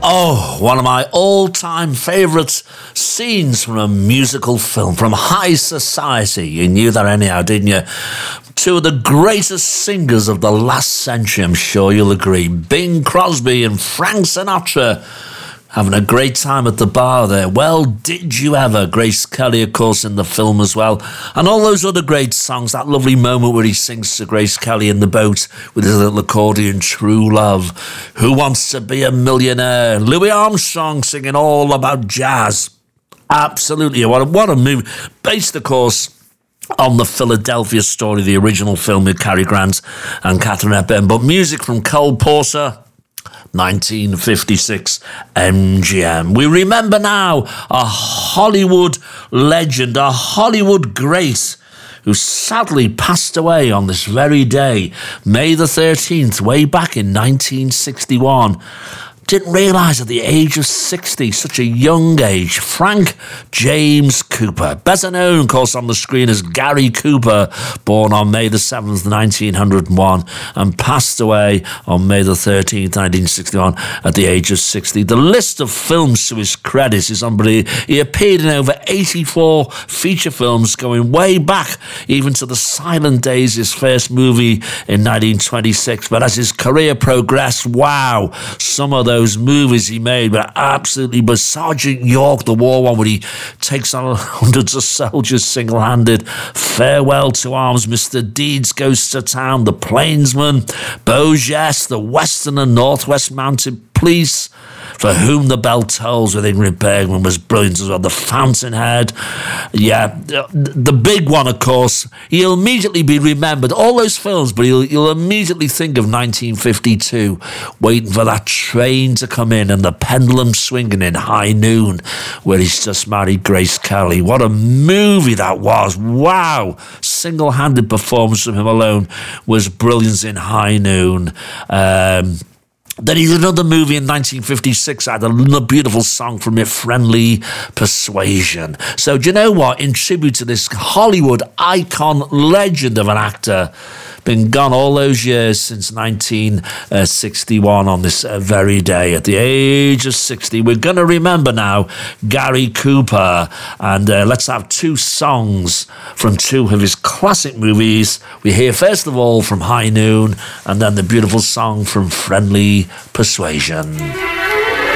Oh, one of my all-time favourite scenes from a musical film, from High Society. You knew that anyhow, didn't you? Two of the greatest singers of the last century, I'm sure you'll agree. Bing Crosby and Frank Sinatra having a great time at the bar there. Well, did you ever? Grace Kelly, of course, in the film as well. And all those other great songs, that lovely moment where he sings to Grace Kelly in the boat with his little accordion, True Love. Who Wants to Be a Millionaire? Louis Armstrong singing all about jazz. Absolutely. What a movie. Based, of course, on the Philadelphia Story, the original film with Cary Grant and Katharine Hepburn. But music from Cole Porter, 1956 MGM. We remember now a Hollywood legend, a Hollywood great, who sadly passed away on this very day, May the 13th, way back in 1961. Didn't realise at the age of 60, such a young age, Frank James Cooper, better known, of course, on the screen as Gary Cooper, born on May the 7th, 1901, and passed away on May the 13th, 1961, at the age of 60. The list of films to his credit is unbelievable. He appeared in over 84 feature films, going way back even to The Silent Days, his first movie in 1926. But as his career progressed, wow, some of those movies he made were absolutely, but Sergeant York, the war one, where he takes on hundreds of soldiers single-handed, Farewell to Arms, Mr. Deeds Goes to Town, The Plainsman, Beau Geste, The Western and Northwest Mounted Police, For Whom the Bell Tolls with Ingrid Bergman was brilliant as well. The Fountainhead. Yeah, the big one, of course. He'll immediately be remembered. All those films, but you'll immediately think of 1952, waiting for that train to come in and the pendulum swinging in High Noon, where he's just married Grace Kelly. What a movie that was. Wow. Single-handed performance from him alone was brilliance in High Noon. Then he did another movie in 1956. I had a beautiful song from it, Friendly Persuasion. So do you know what? In tribute to this Hollywood icon, legend of an actor, been gone all those years since 1961 on this very day. At the age of 60, we're going to remember now Gary Cooper. And let's have two songs from two of his classic movies. We hear first of all from High Noon, and then the beautiful song from Friendly Persuasion.